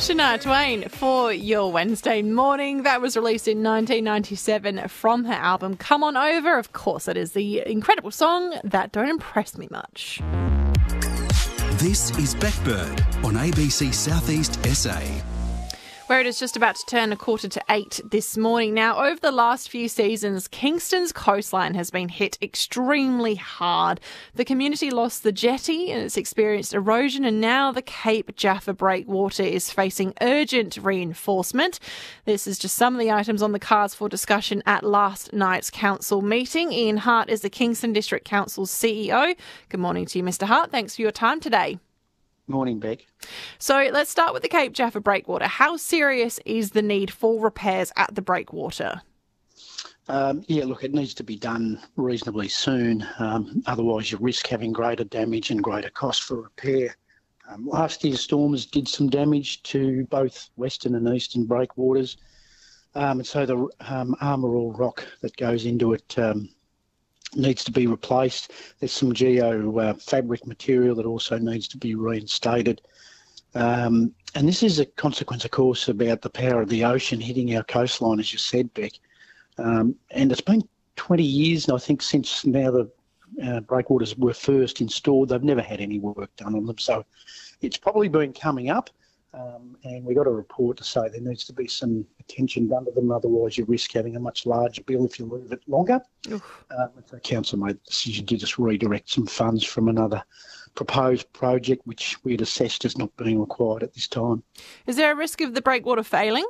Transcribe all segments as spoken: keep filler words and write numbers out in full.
Shania Twain for your Wednesday morning. That was released in nineteen ninety-seven from her album Come On Over. Of course, it is the incredible song that don't impress me much. This is Backbird on A B C Southeast S A. Where it is just about to turn a quarter to eight this morning. Now, over the last few seasons, Kingston's coastline has been hit extremely hard. The community lost the jetty and it's experienced erosion, and now the Cape Jaffa breakwater is facing urgent reinforcement. This is just some of the items on the cards for discussion at last night's council meeting. Ian Hart is the Kingston District Council's C E O. Good morning to you, Mister Hart. Thanks for your time today. Morning, Beck. So let's start with the Cape Jaffa breakwater. How serious is the need for repairs at the breakwater? Um, yeah, look, it needs to be done reasonably soon. Um, otherwise, you risk having greater damage and greater cost for repair. Um, last year's storms did some damage to both western and eastern breakwaters. Um, and so the um, armour all rock that goes into it um, needs to be replaced. There's some geo uh, fabric material that also needs to be reinstated. Um, and this is a consequence, of course, about the power of the ocean hitting our coastline, as you said, Beck. Um, and it's been twenty years, I think, since now the uh, breakwaters were first installed. They've never had any work done on them. So it's probably been coming up. Um, and we got a report to say there needs to be some attention done to them, otherwise you risk having a much larger bill if you leave it longer. Um, so council made the decision to just redirect some funds from another proposed project, which we had assessed as not being required at this time. Is there a risk of the breakwater failing?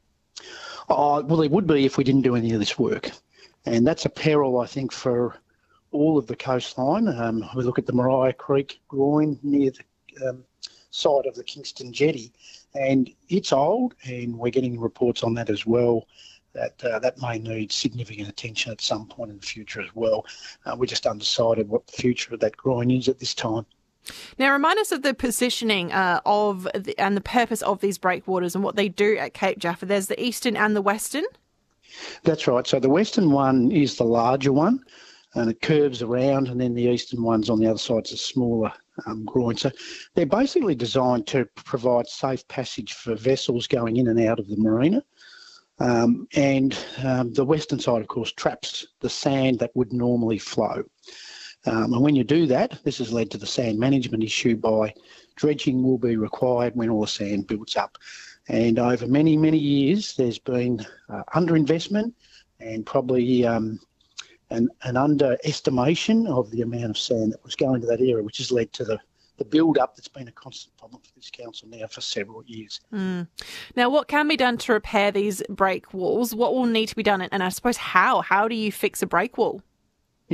Oh, well, there would be if we didn't do any of this work. And that's a peril, I think, for all of the coastline. Um, we look at the Mariah Creek groin near the um, side of the Kingston jetty, and it's old, and we're getting reports on that as well, that uh, that may need significant attention at some point in the future as well. Uh, we're just undecided what the future of that groin is at this time. Now, remind us of the positioning uh, of the, and the purpose of these breakwaters and what they do at Cape Jaffa. There's the eastern and the western? That's right. So the western one is the larger one, and it curves around, and then the eastern one's on the other side is a smaller um, groin. So they're basically designed to provide safe passage for vessels going in and out of the marina. Um, and um, the western side, of course, traps the sand that would normally flow. Um, and when you do that, this has led to the sand management issue by dredging will be required when all the sand builds up. And over many, many years, there's been uh, underinvestment and probably um, an, an underestimation of the amount of sand that was going to that area, which has led to the, the build-up that's been a constant problem for this council now for several years. Mm. Now, what can be done to repair these break walls? What will need to be done? And I suppose how? How do you fix a break wall?